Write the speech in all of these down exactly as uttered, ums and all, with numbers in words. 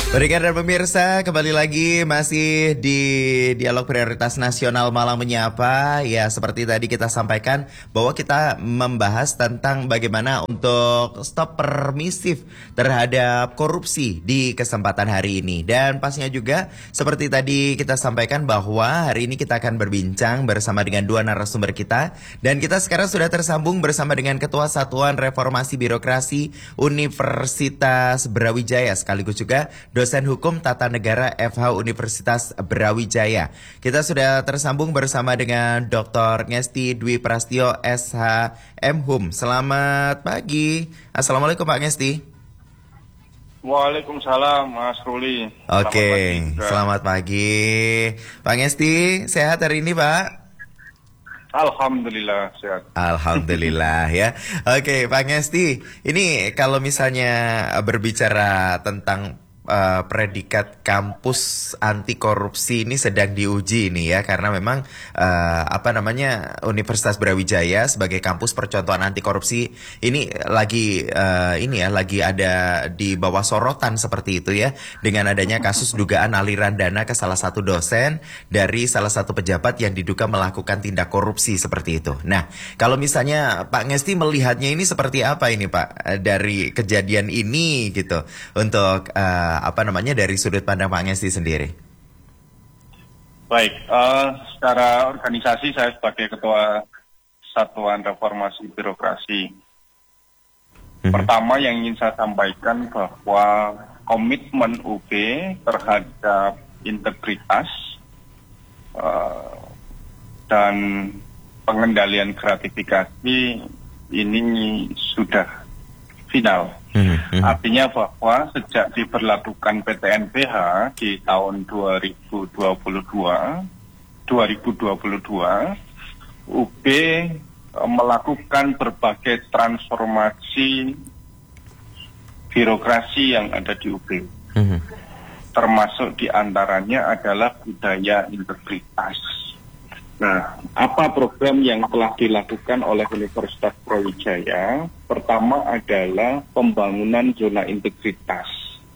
Pendengar dan pemirsa, kembali lagi masih di Dialog Prioritas Nasional Malang Menyapa. Ya, seperti tadi kita sampaikan bahwa kita membahas tentang bagaimana untuk stop permisif terhadap korupsi di kesempatan hari ini. Dan pastinya juga seperti tadi kita sampaikan bahwa hari ini kita akan berbincang bersama dengan dua narasumber kita. Dan kita sekarang sudah tersambung bersama dengan Ketua Satuan Reformasi Birokrasi Universitas Brawijaya, sekaligus juga dosen hukum tata negara F H Universitas Brawijaya. Kita sudah tersambung bersama dengan Doktor Ngesti Dwi Prastyo S H M Hum. Selamat pagi. Assalamualaikum Pak Ngesti. Waalaikumsalam Mas Ruli. Oke, selamat, selamat pagi. Pak Ngesti, sehat hari ini Pak? Alhamdulillah sehat. Alhamdulillah ya. Oke Pak Ngesti, ini kalau misalnya berbicara tentang Uh, predikat kampus anti korupsi ini sedang diuji ini ya, karena memang uh, apa namanya Universitas Brawijaya sebagai kampus percontohan anti korupsi ini lagi uh, ini ya lagi ada di bawah sorotan seperti itu ya, dengan adanya kasus dugaan aliran dana ke salah satu dosen dari salah satu pejabat yang diduga melakukan tindak korupsi seperti itu. Nah, kalau misalnya Pak Ngesti melihatnya ini seperti apa ini Pak dari kejadian ini gitu untuk uh, apa namanya dari sudut pandang Pak Ngesti sendiri? Baik, uh, secara organisasi saya sebagai Ketua Satuan Reformasi Birokrasi. Mm-hmm. Pertama yang ingin saya sampaikan bahwa komitmen U B terhadap integritas uh, dan pengendalian gratifikasi ini sudah final. Hmm. Artinya bahwa sejak diberlakukan P T N B H di tahun dua ribu dua puluh dua, U B melakukan berbagai transformasi birokrasi yang ada di U B. Hmm. Termasuk diantaranya adalah budaya integritas. Nah, apa program yang telah dilakukan oleh Universitas Brawijaya? Pertama adalah pembangunan zona integritas.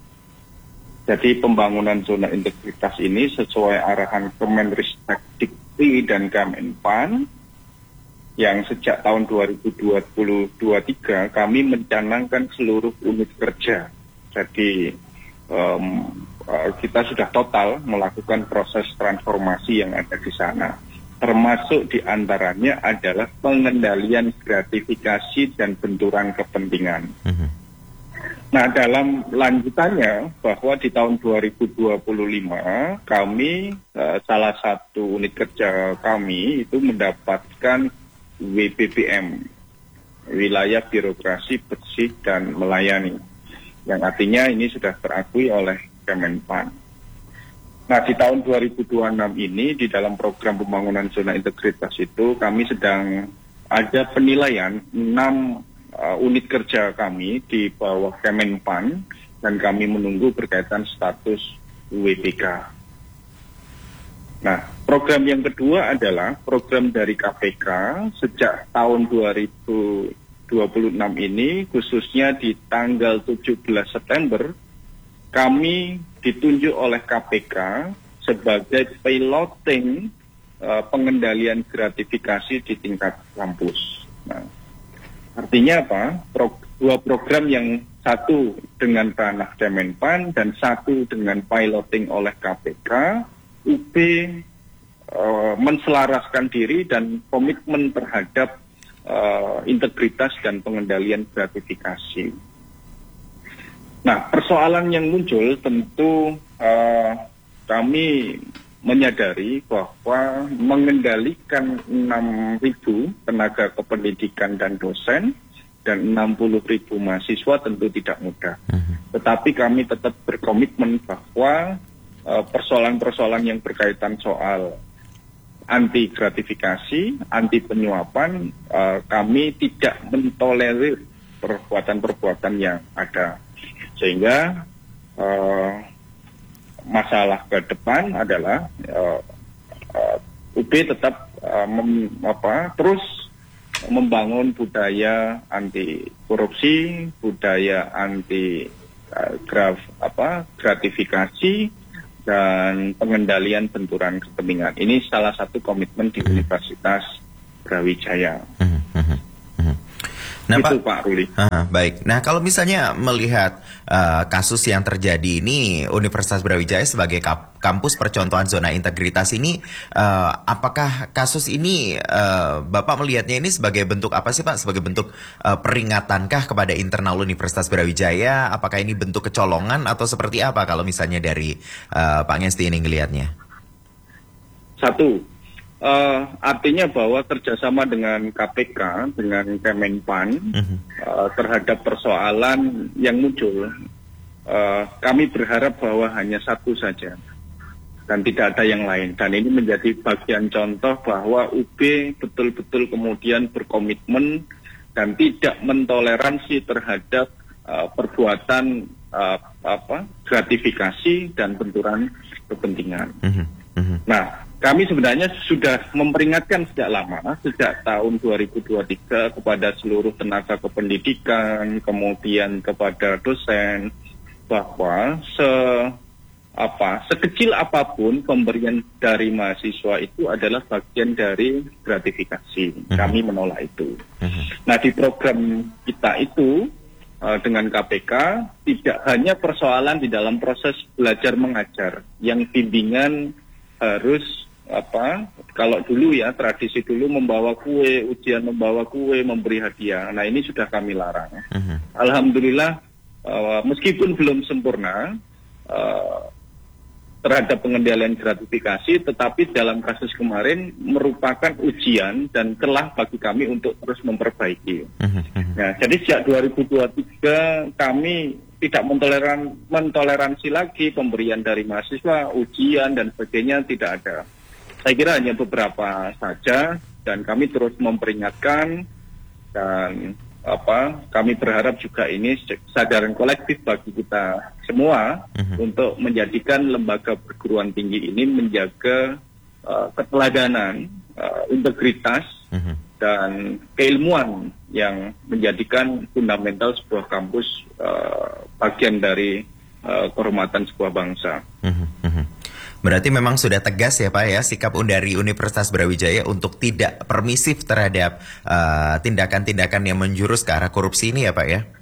Jadi pembangunan zona integritas ini sesuai arahan Kemenristek Dikti dan Kemenpan yang sejak tahun dua ribu dua puluh dua tiga kami mencanangkan seluruh unit kerja. Jadi um, kita sudah total melakukan proses transformasi yang ada di sana. Termasuk diantaranya adalah pengendalian gratifikasi dan benturan kepentingan. Uh-huh. Nah, dalam lanjutannya bahwa di tahun dua ribu dua puluh lima kami uh, salah satu unit kerja kami itu mendapatkan W B B M, Wilayah Birokrasi Bersih dan Melayani, yang artinya ini sudah terakui oleh Kemenpan. Nah, di tahun dua ribu dua puluh enam ini di dalam program pembangunan zona integritas itu kami sedang ada penilaian enam uh, unit kerja kami di bawah Kemenpan dan kami menunggu berkaitan status W B K. Nah, program yang kedua adalah program dari K P K sejak tahun dua ribu dua puluh enam ini, khususnya di tanggal tujuh belas September kami ditunjuk oleh K P K sebagai piloting uh, pengendalian gratifikasi di tingkat kampus. Nah, artinya apa? Pro, dua program yang satu dengan ranah Kemenpan dan satu dengan piloting oleh K P K, U B uh, menselaraskan diri dan komitmen terhadap uh, integritas dan pengendalian gratifikasi. Nah, persoalan yang muncul tentu uh, kami menyadari bahwa mengendalikan enam ribu tenaga kependidikan dan dosen dan enam puluh ribu mahasiswa tentu tidak mudah. Uh-huh. Tetapi kami tetap berkomitmen bahwa uh, persoalan-persoalan yang berkaitan soal anti gratifikasi, anti penyuapan, uh, kami tidak mentolerir perbuatan-perbuatan yang ada. Sehingga uh, masalah ke depan adalah uh, uh, U B tetap uh, mem, apa, terus membangun budaya anti korupsi, budaya anti uh, graf apa gratifikasi dan pengendalian benturan kepentingan. Ini salah satu komitmen di Universitas Brawijaya. Nah, itu Pak, Pak Ruli. Uh, baik. Nah, kalau misalnya melihat uh, kasus yang terjadi ini, Universitas Brawijaya sebagai kampus percontohan zona integritas ini, uh, apakah kasus ini uh, Bapak melihatnya ini sebagai bentuk apa sih Pak? Sebagai bentuk uh, peringatankah kepada internal Universitas Brawijaya? Apakah ini bentuk kecolongan atau seperti apa kalau misalnya dari uh, Pak Ngesti ini ngelihatnya? Satu. Uh, artinya bahwa kerjasama dengan K P K, dengan Kemenpan uh-huh. uh, terhadap persoalan yang muncul, uh, kami berharap bahwa hanya satu saja dan tidak ada yang lain. Dan ini menjadi bagian contoh bahwa U B betul-betul kemudian berkomitmen dan tidak mentoleransi terhadap uh, perbuatan uh, apa gratifikasi dan benturan kepentingan. Uh-huh. Uh-huh. Nah, kami sebenarnya sudah memperingatkan sejak lama, sejak tahun dua ribu dua puluh tiga kepada seluruh tenaga kependidikan, kemudian kepada dosen, bahwa se apa sekecil apapun pemberian dari mahasiswa itu adalah bagian dari gratifikasi. Uh-huh. Kami menolak itu. Uh-huh. Nah, di program kita itu uh, dengan K P K tidak hanya persoalan di dalam proses belajar mengajar, yang bimbingan harus apa kalau dulu ya tradisi dulu membawa kue, ujian membawa kue, memberi hadiah. Nah, ini sudah kami larang. Uh-huh. Alhamdulillah uh, meskipun belum sempurna uh, terhadap pengendalian gratifikasi, tetapi dalam kasus kemarin merupakan ujian dan celah bagi kami untuk terus memperbaiki. Uh-huh. Nah, jadi sejak dua ribu dua puluh tiga kami tidak mentoleran, mentoleransi lagi pemberian dari mahasiswa, ujian dan sebagainya, tidak ada. Saya kira hanya beberapa saja, dan kami terus memperingatkan, dan apa kami berharap juga ini kesadaran kolektif bagi kita semua uh-huh. untuk menjadikan lembaga perguruan tinggi ini menjaga uh, keteladanan, uh, integritas uh-huh. dan keilmuan yang menjadikan fundamental sebuah kampus uh, bagian dari uh, kehormatan sebuah bangsa. Uh-huh. Uh-huh. Berarti memang sudah tegas ya Pak ya sikap dari Universitas Brawijaya untuk tidak permisif terhadap uh, tindakan-tindakan yang menjurus ke arah korupsi ini ya Pak ya?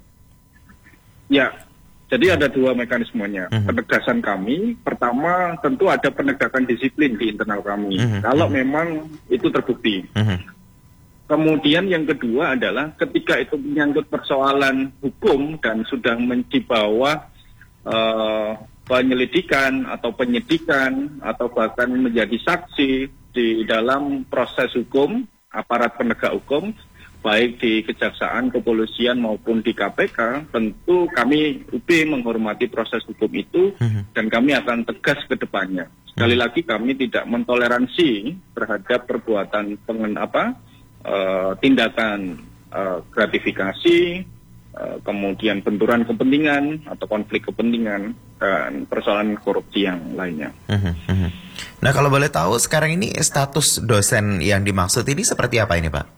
Ya, jadi ada dua mekanismenya. Uh-huh. Penegasan kami, pertama tentu ada penegakan disiplin di internal kami. Uh-huh. Kalau uh-huh. memang itu terbukti. Uh-huh. Kemudian yang kedua adalah ketika itu menyangkut persoalan hukum dan sudah di bawah uh, penyelidikan atau penyidikan atau bahkan menjadi saksi di dalam proses hukum, aparat penegak hukum, baik di kejaksaan, kepolisian maupun di K P K, tentu kami U B menghormati proses hukum itu dan kami akan tegas ke depannya. Sekali lagi kami tidak mentoleransi terhadap perbuatan pengen apa uh, tindakan uh, gratifikasi, Uh, kemudian benturan kepentingan atau konflik kepentingan dan persoalan korupsi yang lainnya. Uh-huh, uh-huh. Nah, kalau boleh tahu sekarang ini status dosen yang dimaksud ini seperti apa ini Pak?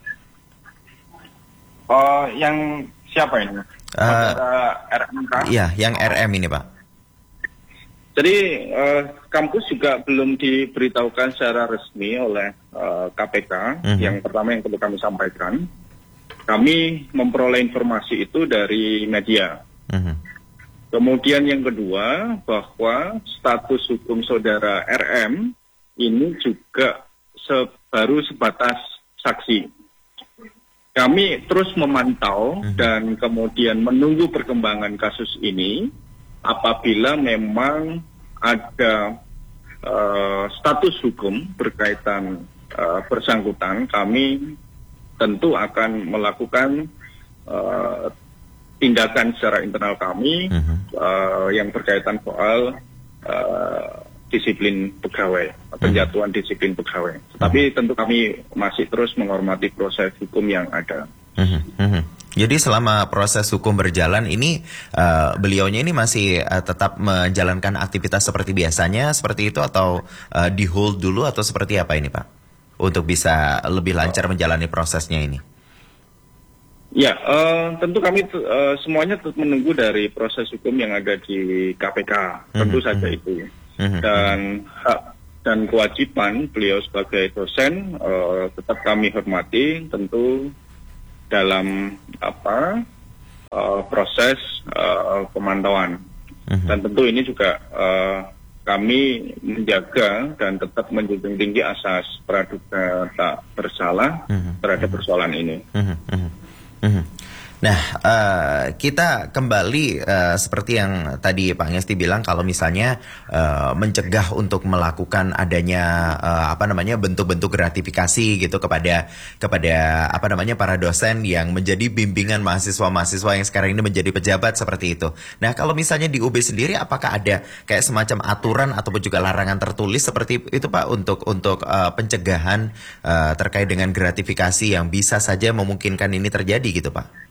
Uh, yang siapa ini? Uh, R M K? Iya, yang R M ini Pak. Jadi uh, kampus juga belum diberitahukan secara resmi oleh uh, K P K. Uh-huh. Yang pertama yang perlu kami sampaikan, kami memperoleh informasi itu dari media. Uh-huh. Kemudian yang kedua, bahwa status hukum saudara R M ini juga se- baru sebatas saksi. Kami terus memantau uh-huh. dan kemudian menunggu perkembangan kasus ini. Apabila memang ada uh, status hukum berkaitan uh, bersangkutan, kami tentu akan melakukan uh, tindakan secara internal kami uh-huh. uh, yang berkaitan soal uh, disiplin pegawai, penjatuhan uh-huh. disiplin pegawai. Tapi uh-huh. tentu kami masih terus menghormati proses hukum yang ada. Uh-huh. Uh-huh. Jadi selama proses hukum berjalan ini uh, beliaunya ini masih uh, tetap menjalankan aktivitas seperti biasanya seperti itu atau uh, di hold dulu atau seperti apa ini Pak? Untuk bisa lebih lancar menjalani prosesnya ini. Ya, uh, tentu kami uh, semuanya tetap menunggu dari proses hukum yang ada di K P K, tentu mm-hmm. saja itu. Mm-hmm. Dan hak dan kewajiban beliau sebagai dosen uh, tetap kami hormati, tentu dalam apa uh, proses uh, pemantauan. Mm-hmm. Dan tentu ini juga uh, kami menjaga dan tetap menjunjung tinggi asas praduga tak bersalah mm-hmm. terhadap persoalan ini. Mm-hmm. Mm-hmm. Nah, uh, kita kembali uh, seperti yang tadi Pak Ngesti bilang, kalau misalnya uh, mencegah untuk melakukan adanya uh, apa namanya bentuk-bentuk gratifikasi gitu kepada kepada apa namanya para dosen yang menjadi bimbingan mahasiswa-mahasiswa yang sekarang ini menjadi pejabat seperti itu. Nah, kalau misalnya di U B sendiri, apakah ada kayak semacam aturan ataupun juga larangan tertulis seperti itu Pak untuk untuk uh, pencegahan uh, terkait dengan gratifikasi yang bisa saja memungkinkan ini terjadi gitu Pak?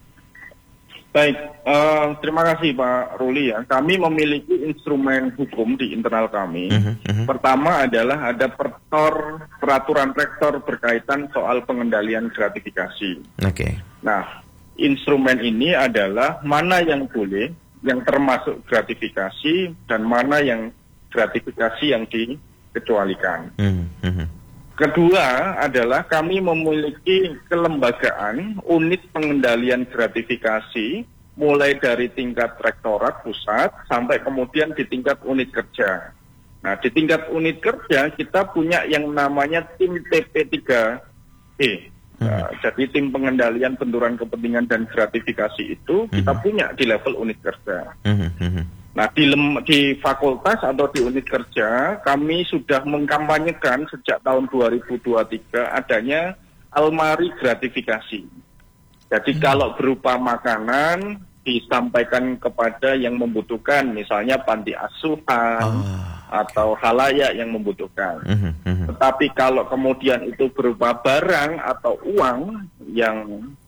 Baik, uh, terima kasih Pak Ruli ya. Kami memiliki instrumen hukum di internal kami. Uh-huh, uh-huh. Pertama adalah ada pertor peraturan rektor berkaitan soal pengendalian gratifikasi. Oke. Okay. Nah, instrumen ini adalah mana yang boleh, yang termasuk gratifikasi, dan mana yang gratifikasi yang dikecualikan. Uh-huh, uh-huh. Kedua adalah kami memiliki kelembagaan unit pengendalian gratifikasi mulai dari tingkat rektorat pusat sampai kemudian di tingkat unit kerja. Nah, di tingkat unit kerja kita punya yang namanya tim T P tiga E. Nah, hmm. Jadi tim pengendalian benturan kepentingan dan gratifikasi itu hmm. kita punya di level unit kerja. Hmm. Hmm. Nah, di, lem- di fakultas atau di unit kerja, kami sudah mengkampanyekan sejak tahun dua ribu dua puluh tiga adanya almari gratifikasi. Jadi hmm. kalau berupa makanan disampaikan kepada yang membutuhkan, misalnya panti asuhan oh. atau halayak yang membutuhkan. Hmm. Hmm. Tetapi kalau kemudian itu berupa barang atau uang yang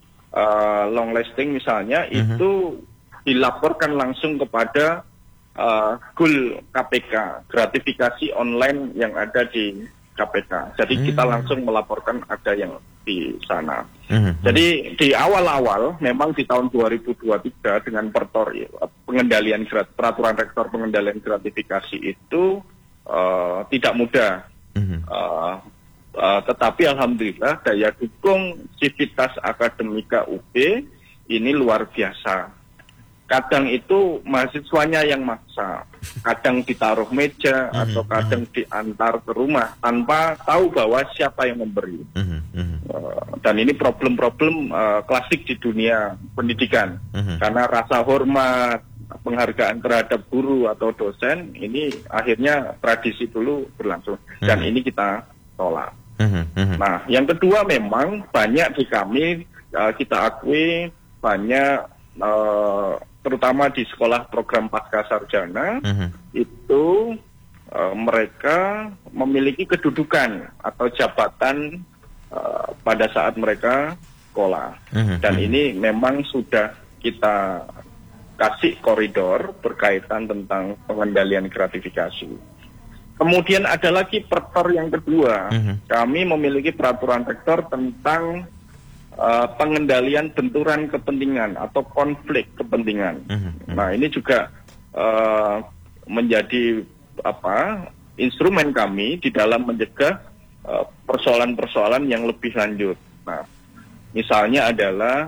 uh, long lasting misalnya, hmm. itu dilaporkan langsung kepada Uh, G U L K P K, gratifikasi online yang ada di K P K. Jadi hmm. kita langsung melaporkan ada yang di sana. Hmm. Jadi di awal-awal memang di tahun dua ribu dua puluh tiga dengan pertor pengendalian peraturan rektor pengendalian gratifikasi itu uh, tidak mudah. Hmm. Uh, uh, tetapi alhamdulillah daya dukung Civitas Akademika U B ini luar biasa. Kadang itu mahasiswanya yang maksa, kadang ditaruh meja mm-hmm. atau kadang diantar ke rumah tanpa tahu bahwa siapa yang memberi. Mm-hmm. Uh, dan ini problem-problem uh, klasik di dunia pendidikan, mm-hmm. karena rasa hormat, penghargaan terhadap guru atau dosen ini akhirnya tradisi dulu berlangsung, mm-hmm. dan ini kita tolak. Mm-hmm. Nah, yang kedua memang banyak di kami uh, kita akui banyak uh, terutama di sekolah program pasca sarjana, uh-huh. itu uh, mereka memiliki kedudukan atau jabatan uh, pada saat mereka sekolah. Uh-huh. Dan ini memang sudah kita kasih koridor berkaitan tentang pengendalian gratifikasi. Kemudian ada lagi pertor yang kedua, uh-huh. kami memiliki peraturan rektor tentang Uh, pengendalian benturan kepentingan atau konflik kepentingan. Mm-hmm. Nah, ini juga uh, menjadi apa instrumen kami di dalam mencegah uh, persoalan-persoalan yang lebih lanjut. Nah, misalnya adalah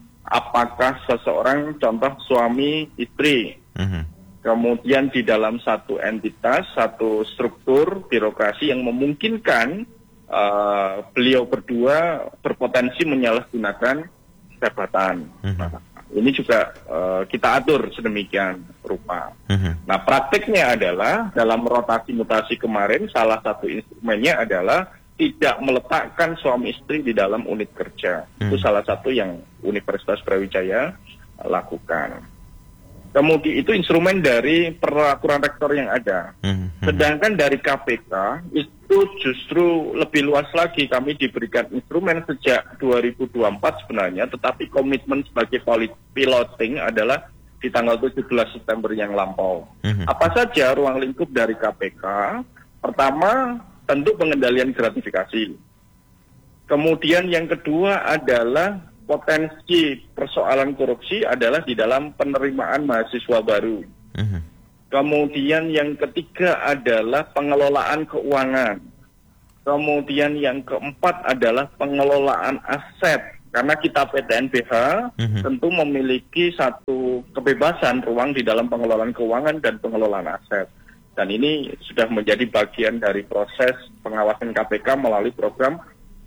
apakah seseorang contoh suami istri, mm-hmm. kemudian di dalam satu entitas, satu struktur birokrasi yang memungkinkan Uh, beliau berdua berpotensi menyalahgunakan jabatan. Uh-huh. Nah, ini juga uh, kita atur sedemikian rupa. Uh-huh. Nah, prakteknya adalah dalam rotasi mutasi kemarin salah satu instrumennya adalah tidak meletakkan suami istri di dalam unit kerja. Uh-huh. Itu salah satu yang Universitas Brawijaya uh, lakukan. Kemudian itu instrumen dari peraturan rektor yang ada. Hmm. Sedangkan dari K P K itu justru lebih luas lagi. Kami diberikan instrumen sejak dua ribu dua puluh empat sebenarnya, tetapi komitmen sebagai piloting adalah di tanggal tujuh belas September yang lampau. Hmm. Apa saja ruang lingkup dari K P K? Pertama, tentu pengendalian gratifikasi. Kemudian yang kedua adalah potensi persoalan korupsi adalah di dalam penerimaan mahasiswa baru. Uh-huh. Kemudian yang ketiga adalah pengelolaan keuangan. Kemudian yang keempat adalah pengelolaan aset. Karena kita P T N B H uh-huh. tentu memiliki satu kebebasan ruang di dalam pengelolaan keuangan dan pengelolaan aset. Dan ini sudah menjadi bagian dari proses pengawasan K P K melalui program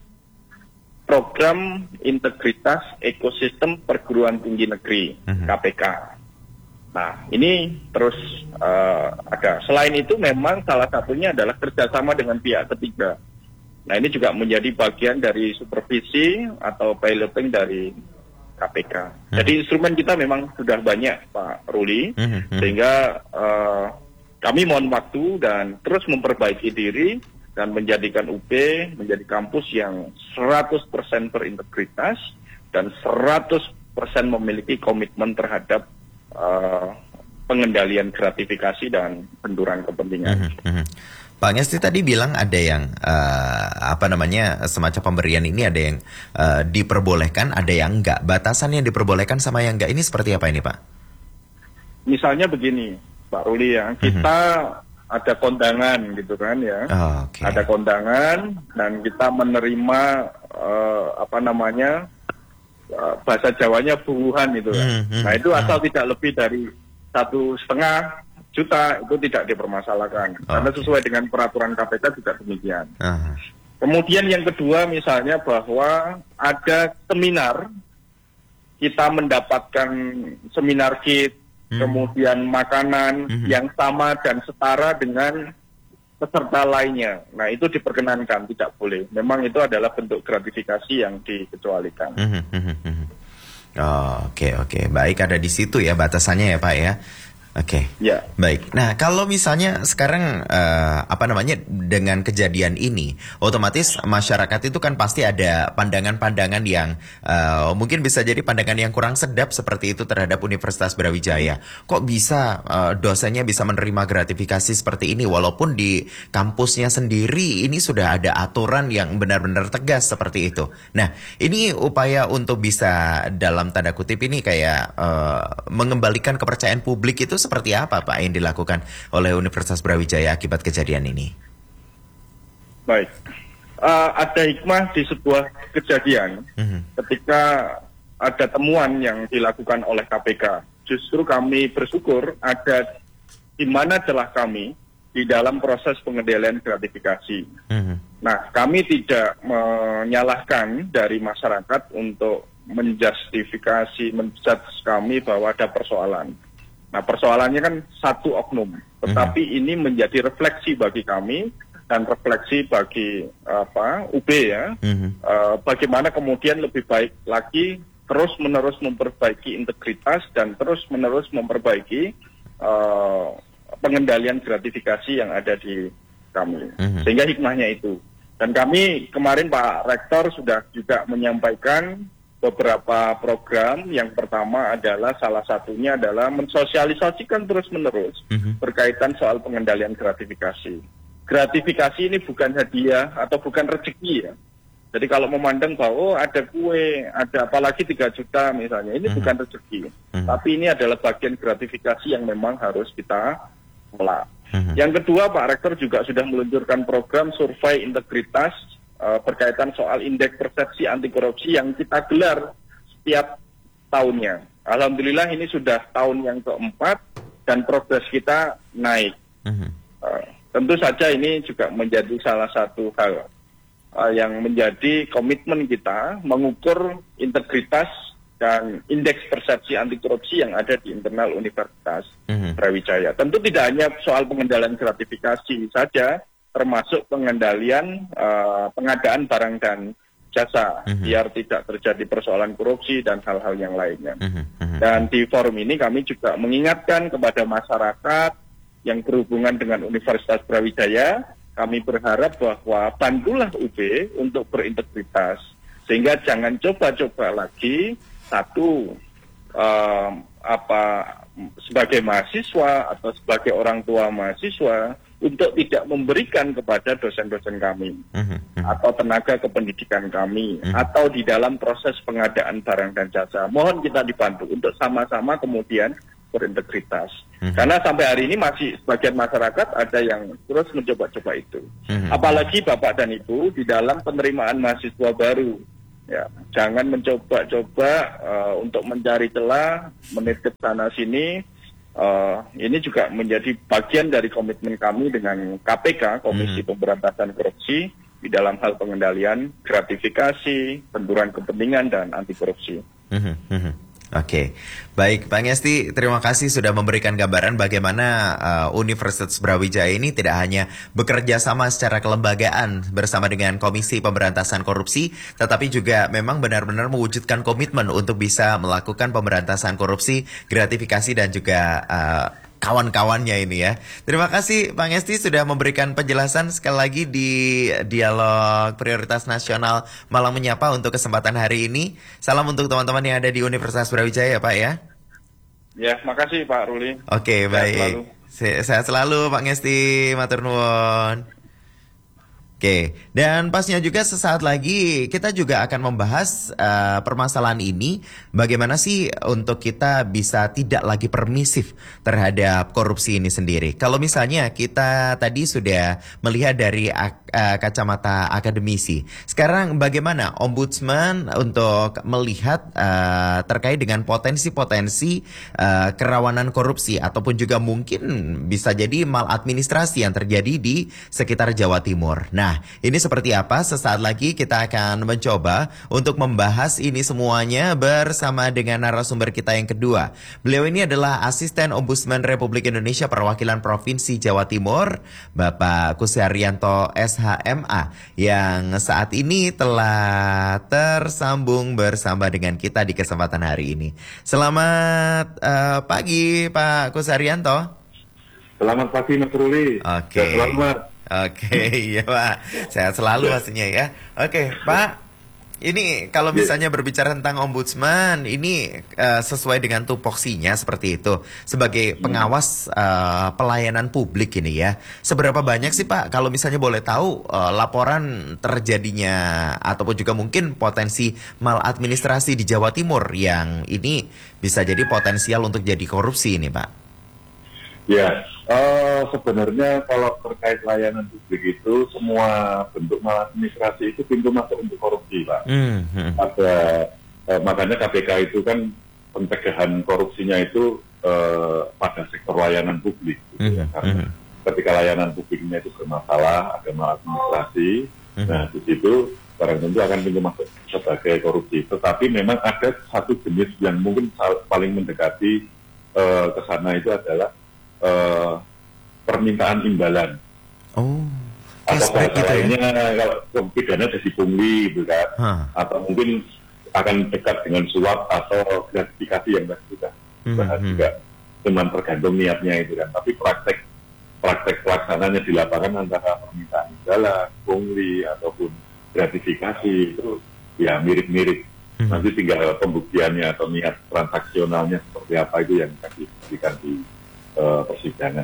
Program Integritas Ekosistem Perguruan Tinggi Negeri, uh-huh. K P K. Nah, ini terus uh, ada. Selain itu memang salah satunya adalah kerjasama dengan pihak ketiga. Nah, ini juga menjadi bagian dari supervisi atau piloting dari K P K. Uh-huh. Jadi instrumen kita memang sudah banyak, Pak Ruli, uh-huh. sehingga uh, kami mohon waktu dan terus memperbaiki diri dan menjadikan U P menjadi kampus yang seratus persen berintegritas dan seratus persen memiliki komitmen terhadap uh, pengendalian gratifikasi dan benturan kepentingan. Mm-hmm. Pak Ngesti tadi bilang ada yang uh, apa namanya semacam pemberian ini ada yang uh, diperbolehkan, ada yang enggak. Batasan yang diperbolehkan sama yang enggak ini seperti apa ini, Pak? Misalnya begini, Pak Ruli ya, kita mm-hmm. ada kondangan gitu kan ya, oh, okay. ada kondangan dan kita menerima uh, apa namanya uh, bahasa Jawanya buuhan itu kan. Mm, mm, nah itu asal mm. tidak lebih dari satu setengah juta itu tidak dipermasalahkan oh, karena sesuai okay. dengan peraturan K P K juga demikian. Uh. Kemudian yang kedua misalnya bahwa ada seminar, kita mendapatkan seminar kit. Hmm. Kemudian makanan hmm. yang sama dan setara dengan peserta lainnya. Nah itu diperkenankan, tidak boleh. Memang itu adalah bentuk gratifikasi yang dikecualikan. Hmm. Hmm. Oh, oke okay, oke, okay. Baik ada di situ ya batasannya ya Pak ya. Oke, okay. Ya. Baik. Nah, kalau misalnya sekarang uh, apa namanya dengan kejadian ini, otomatis masyarakat itu kan pasti ada pandangan-pandangan yang uh, mungkin bisa jadi pandangan yang kurang sedap seperti itu terhadap Universitas Brawijaya. Kok bisa uh, dosennya bisa menerima gratifikasi seperti ini, walaupun di kampusnya sendiri ini sudah ada aturan yang benar-benar tegas seperti itu. Nah, ini upaya untuk bisa dalam tanda kutip ini kayak uh, mengembalikan kepercayaan publik itu seperti apa Pak yang dilakukan oleh Universitas Brawijaya akibat kejadian ini? Baik, uh, ada hikmah di sebuah kejadian uh-huh. ketika ada temuan yang dilakukan oleh K P K. Justru kami bersyukur ada di mana celah kami di dalam proses pengendalian gratifikasi. Uh-huh. Nah, kami tidak menyalahkan dari masyarakat untuk menjustifikasi, menjudge kami bahwa ada persoalan. Nah persoalannya kan satu oknum, tetapi uh-huh. ini menjadi refleksi bagi kami dan refleksi bagi apa U B ya, uh-huh. uh, bagaimana kemudian lebih baik lagi terus menerus memperbaiki integritas dan terus menerus memperbaiki uh, pengendalian gratifikasi yang ada di kami, uh-huh. sehingga hikmahnya itu. Dan kami kemarin Pak Rektor sudah juga menyampaikan beberapa program. Yang pertama adalah salah satunya adalah mensosialisasikan terus-menerus uh-huh. berkaitan soal pengendalian gratifikasi. Gratifikasi ini bukan hadiah atau bukan rezeki ya. Jadi kalau memandang bahwa oh, ada kue, ada apalagi tiga juta misalnya, ini uh-huh. bukan rezeki. Uh-huh. Tapi ini adalah bagian gratifikasi yang memang harus kita tolak. Uh-huh. Yang kedua Pak Rektor juga sudah meluncurkan program survei integritas Uh, berkaitan soal indeks persepsi anti korupsi yang kita gelar setiap tahunnya. Alhamdulillah ini sudah tahun yang keempat dan progres kita naik. Uh-huh. Uh, tentu saja ini juga menjadi salah satu hal uh, yang menjadi komitmen kita mengukur integritas dan indeks persepsi anti korupsi yang ada di internal Universitas uh-huh. Brawijaya. Tentu tidak hanya soal pengendalian gratifikasi saja, termasuk pengendalian uh, pengadaan barang dan jasa uh-huh. biar tidak terjadi persoalan korupsi dan hal-hal yang lainnya. Uh-huh. Uh-huh. Dan di forum ini kami juga mengingatkan kepada masyarakat yang berhubungan dengan Universitas Brawijaya, kami berharap bahwa bantulah U B untuk berintegritas sehingga jangan coba-coba lagi satu uh, apa sebagai mahasiswa atau sebagai orang tua mahasiswa untuk tidak memberikan kepada dosen-dosen kami Mm-hmm. atau tenaga kependidikan kami Mm-hmm. atau di dalam proses pengadaan barang dan jasa. Mohon kita dibantu untuk sama-sama kemudian berintegritas. Mm-hmm. Karena sampai hari ini masih sebagian masyarakat ada yang terus mencoba-coba itu. Mm-hmm. Apalagi Bapak dan Ibu di dalam penerimaan mahasiswa baru. Ya, jangan mencoba-coba uh, untuk mencari celah, menitip sana sini. Uh, ini juga menjadi bagian dari komitmen kami dengan K P K, Komisi Hmm. Pemberantasan Korupsi, di dalam hal pengendalian, gratifikasi, benturan kepentingan, dan anti korupsi. Mhm, mhm. Oke, baik Pak Ngesti, terima kasih sudah memberikan gambaran bagaimana uh, Universitas Brawijaya ini tidak hanya bekerja sama secara kelembagaan bersama dengan Komisi Pemberantasan Korupsi, tetapi juga memang benar-benar mewujudkan komitmen untuk bisa melakukan pemberantasan korupsi, gratifikasi dan juga uh, kawan-kawannya ini ya. Terima kasih Pak Ngesti sudah memberikan penjelasan sekali lagi di Dialog Prioritas Nasional Malang Menyapa untuk kesempatan hari ini. Salam untuk teman-teman yang ada di Universitas Brawijaya Pak ya. Ya, makasih Pak Ruli. Oke, Sehat baik. selalu. Se- Sehat selalu Pak Ngesti, matur nuwun. Oke, dan pasnya juga sesaat lagi kita juga akan membahas uh, permasalahan ini, bagaimana sih untuk kita bisa tidak lagi permisif terhadap korupsi ini sendiri. Kalau misalnya kita tadi sudah melihat dari ak- uh, kacamata akademisi, sekarang bagaimana Ombudsman untuk melihat uh, terkait dengan potensi-potensi uh, kerawanan korupsi ataupun juga mungkin bisa jadi maladministrasi yang terjadi di sekitar Jawa Timur. Nah, Nah, ini seperti apa? Sesaat lagi kita akan mencoba untuk membahas ini semuanya bersama dengan narasumber kita yang kedua. Beliau ini adalah Asisten Ombudsman Republik Indonesia Perwakilan Provinsi Jawa Timur, Bapak Kusaryanto S H M A, yang saat ini telah tersambung bersama dengan kita di kesempatan hari ini. Selamat uh, pagi, Pak Kusaryanto. Selamat pagi, Mas Ruli. Oke. Selamat. Oke, iya Pak. Sehat selalu pastinya ya. Oke, Pak. Ini kalau misalnya berbicara tentang ombudsman, ini uh, sesuai dengan tupoksinya seperti itu. Sebagai pengawas uh, pelayanan publik ini ya. Seberapa banyak sih Pak kalau misalnya boleh tahu uh, laporan terjadinya ataupun juga mungkin potensi maladministrasi di Jawa Timur yang ini bisa jadi potensial untuk jadi korupsi ini Pak? Ya, uh, sebenarnya kalau terkait layanan publik itu semua bentuk maladministrasi itu pintu masuk untuk korupsi, Pak. Mm, hmm. Ada uh, makanya K P K itu kan pencegahan korupsinya itu uh, pada sektor layanan publik, gitu, Mm, ya. Karena mm. ketika layanan publiknya itu bermasalah, ada maladministrasi, Mm. nah di situ barang tentu akan pintu masuk sebagai korupsi. Tetapi memang ada satu jenis yang mungkin paling mendekati uh, ke sana itu adalah Uh, permintaan imbalan. Oh, atau cashback bahasa gitu lainnya ya? kalau pidana jadi pungli gitu kan, Huh. atau mungkin akan dekat dengan suap atau gratifikasi yang tadi sudah dibahas Hmm, juga, cuman tergantung niatnya itu kan. Tapi praktek praktek pelaksananya di lapangan antara permintaan imbalan, pungli ataupun gratifikasi itu ya mirip-mirip. Hmm. Nanti tinggal pembuktiannya atau niat transaksionalnya seperti apa itu yang akan diberikan di Uh, persidangan.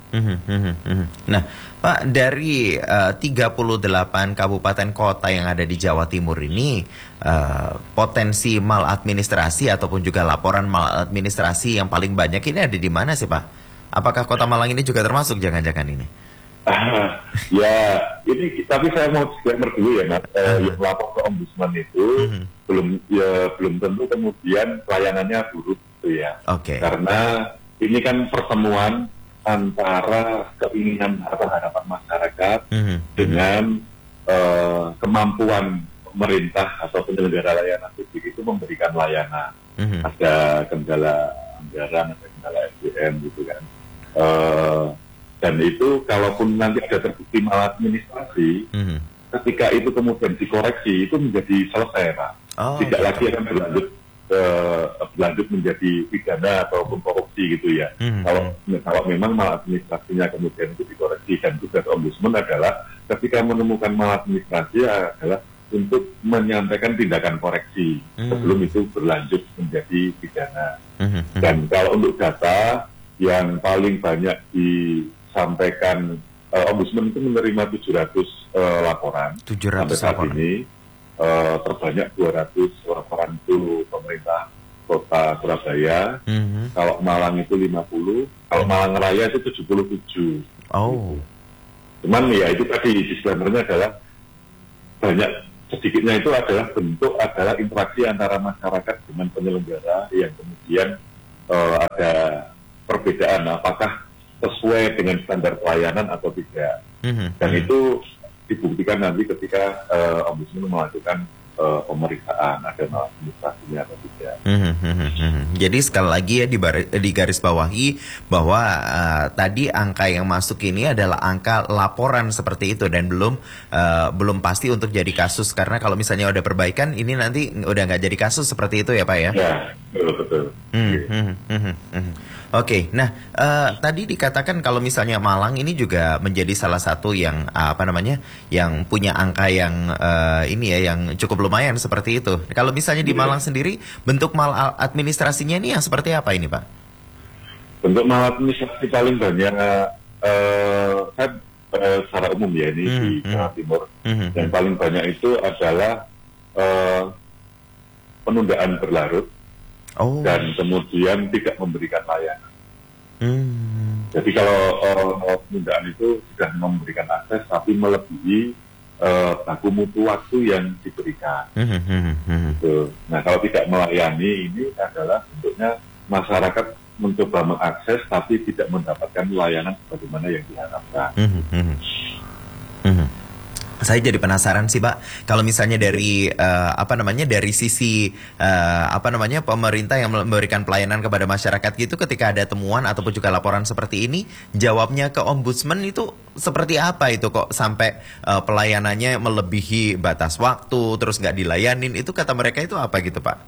Nah, Pak, dari uh, tiga puluh delapan kabupaten kota yang ada di Jawa Timur ini, uh, potensi maladministrasi ataupun juga laporan maladministrasi yang paling banyak ini ada di mana sih, Pak? Apakah Kota Malang ini juga termasuk jangan-jangan ini? Ah, ya, ini tapi saya mau disclaimer dulu ya, Mas. Uh, yang lapor ke ombudsman itu uh-huh. belum ya belum tentu kemudian pelayanannya buruk gitu ya. Oke. Okay. Karena ini kan pertemuan antara keinginan atau harapan masyarakat mm-hmm. dengan uh, kemampuan pemerintah atau penyelenggara layanan publik itu memberikan layanan. Mm-hmm. Ada kendala anggaran, ada kendala S D M gitu kan. Uh, dan itu kalaupun nanti ada terbukti maladministrasi, mm-hmm. ketika itu kemudian dikoreksi itu menjadi selesai, Pak. Oh, Tidak gitu. lagi akan berlanjut Uh, berlanjut menjadi pidana ataupun korupsi gitu ya. Mm-hmm. Kalau kalau memang maladministrasinya kemudian itu dikoreksi, dan tugas ombudsman adalah ketika menemukan maladministrasi adalah untuk menyampaikan tindakan koreksi mm-hmm. sebelum itu berlanjut menjadi pidana. Mm-hmm. Dan kalau untuk data yang paling banyak disampaikan uh, Ombudsman itu menerima tujuh ratus uh, laporan. tujuh ratus sampai saat laporan. ini uh, terbanyak dua ratus laporan itu pemerintah Kota Surabaya. Mm-hmm. Kalau Malang itu lima puluh, kalau Malang Raya itu tujuh puluh tujuh. Oh. Cuman ya itu tadi disclaimer-nya adalah banyak sedikitnya itu adalah bentuk adalah interaksi antara masyarakat dengan penyelenggara yang kemudian uh, ada perbedaan apakah sesuai dengan standar pelayanan atau tidak. Mm-hmm. Dan itu dibuktikan nanti ketika uh, Ombudsman melakukan uh, pemeriksaan ada maladministrasinya atau tidak. Mm-hmm. Jadi sekali lagi ya di garis bawahi bahwa uh, tadi angka yang masuk ini adalah angka laporan seperti itu dan belum uh, belum pasti untuk jadi kasus, karena kalau misalnya udah perbaikan ini nanti udah nggak jadi kasus seperti itu ya Pak ya? Ya, betul betul. Mm-hmm. Mm-hmm. Oke, okay. Nah uh, tadi dikatakan kalau misalnya Malang ini juga menjadi salah satu yang uh, apa namanya, yang punya angka yang uh, ini ya, yang cukup lumayan seperti itu. Kalau misalnya di Malang sendiri, bentuk maladministrasinya ini yang seperti apa ini Pak? Bentuk maladministrasi paling banyak, uh, kan uh, secara umum ya ini hmm, di Jawa hmm. Timur, hmm, yang hmm. paling banyak itu adalah uh, penundaan berlarut. Oh. Dan kemudian tidak memberikan layanan. Hmm. Jadi kalau uh, penundaan itu sudah memberikan akses, tapi melebihi uh, baku mutu waktu yang diberikan. Hmm. Hmm. Hmm. Gitu. Nah kalau tidak melayani ini adalah bentuknya masyarakat mencoba mengakses, tapi tidak mendapatkan layanan sebagaimana yang diharapkan. Hmm. Hmm. Hmm. Saya jadi penasaran sih Pak, kalau misalnya dari uh, apa namanya dari sisi uh, apa namanya pemerintah yang memberikan pelayanan kepada masyarakat gitu, ketika ada temuan ataupun juga laporan seperti ini, jawabnya ke Ombudsman itu seperti apa itu kok sampai uh, pelayanannya melebihi batas waktu, terus nggak dilayanin, itu kata mereka itu apa gitu Pak?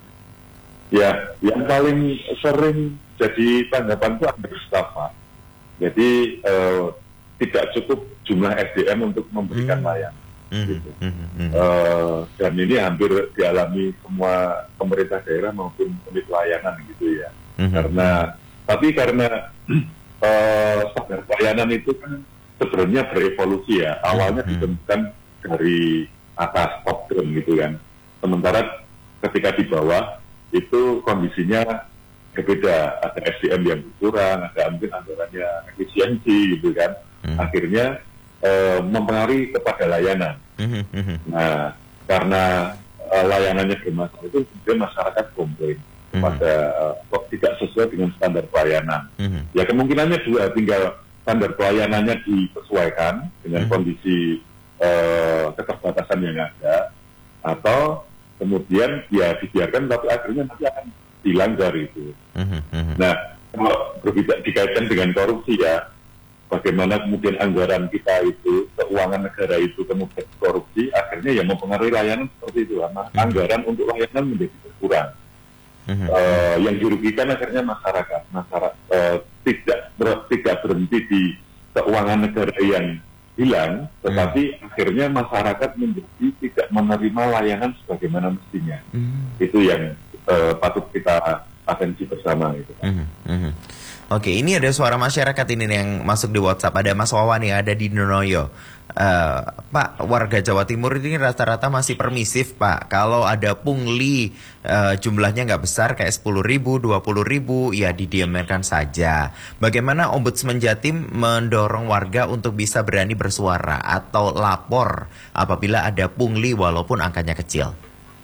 Ya, yang paling sering jadi tanggapan itu hampir staf Pak. Jadi uh, tidak cukup jumlah S D M untuk memberikan hmm. layanan. Hmm. Gitu. Hmm. Hmm. Uh, dan ini hampir dialami semua pemerintah daerah maupun unit layanan gitu ya. Hmm. Karena tapi karena uh, standar pelayanan itu kan sebenarnya berevolusi ya. Awalnya hmm. ditentukan dari atas top down gitu kan. Sementara ketika di bawah itu kondisinya berbeda. Ada S D M yang berkurang, ada mungkin anggarannya efisiensi gitu kan. Hmm. Akhirnya uh, mempengaruhi kepada layanan. Hmm. Hmm. Nah, karena uh, layanannya bermasalah itu kemudian masyarakat komplain hmm. pada uh, kok tidak sesuai dengan standar pelayanan. Hmm. Ya kemungkinannya dua, tinggal standar pelayanannya disesuaikan dengan hmm. kondisi uh, keterbatasan yang ada, atau kemudian ya dibiarkan tapi akhirnya nanti akan dilanggar itu. Hmm. Hmm. Nah, kalau berbeda dikaitkan dengan korupsi ya, bagaimana kemudian anggaran kita itu, keuangan negara itu kemudian korupsi, akhirnya ya mempengaruhi layanan seperti itu. Nah, hmm. anggaran untuk layanan menjadi berkurang. Hmm. Uh, yang dirugikan akhirnya masyarakat. Masyarakat uh, tidak ber, tidak berhenti di keuangan negara yang hilang, tetapi hmm. akhirnya masyarakat menjadi tidak menerima layanan sebagaimana mestinya. Hmm. Itu yang uh, patut kita atensi bersama itu. Hmm. Hmm. Oke, ini ada suara masyarakat ini yang masuk di WhatsApp. Ada Mas Wawan yang ada di Nonoyo. Uh, Pak, warga Jawa Timur ini rata-rata masih permisif Pak. Kalau ada pungli uh, jumlahnya nggak besar kayak sepuluh ribu, dua puluh ribu, ya didiamkan saja. Bagaimana Ombudsman Jatim mendorong warga untuk bisa berani bersuara atau lapor apabila ada pungli walaupun angkanya kecil?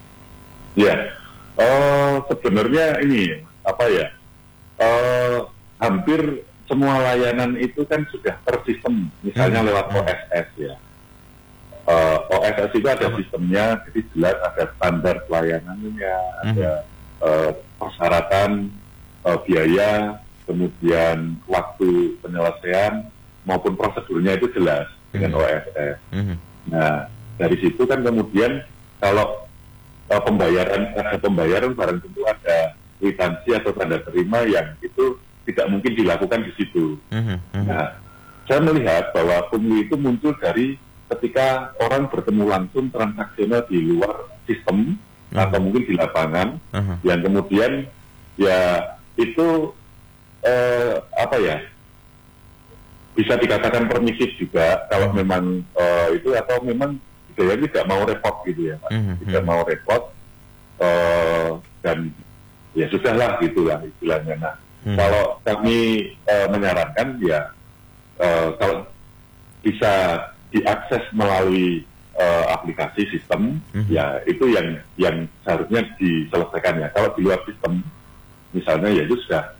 Ya, uh, sebenarnya ini apa ya? Uh, hampir semua layanan itu kan sudah tersistem, misalnya hmm. lewat O S S ya. Uh, O S S itu ada sistemnya, jadi jelas ada standar pelayanannya, hmm. ada uh, persyaratan, uh, biaya, kemudian waktu penyelesaian maupun prosedurnya itu jelas hmm. dengan O S S. Hmm. Nah dari situ kan kemudian kalau uh, pembayaran ada pembayaran barang tentu ada kwitansi atau tanda terima yang itu tidak mungkin dilakukan di situ. Mm-hmm. Nah, saya melihat bahwa pungli itu muncul dari ketika orang bertemu langsung transaksional di luar sistem mm-hmm. atau mungkin di lapangan, mm-hmm. yang kemudian ya itu eh, apa ya bisa dikatakan permisif juga kalau mm-hmm. memang uh, itu atau memang budaya tidak mau repot gitu ya Pak, mm-hmm. tidak mau repot uh, dan ya sudahlah gitulah istilahnya. Nah mm-hmm. kalau kami uh, menyarankan ya uh, kalau bisa diakses melalui uh, aplikasi sistem, mm-hmm. ya itu yang yang seharusnya diselesaikan ya. Kalau di luar sistem, misalnya ya itu sudah